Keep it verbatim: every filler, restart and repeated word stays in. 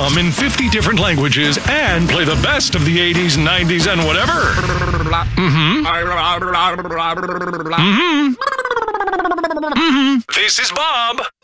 com in fifty different languages and play the best of the eighties, nineties, and whatever. Mm-hmm. Mm-hmm. Mm-hmm. This is Bob.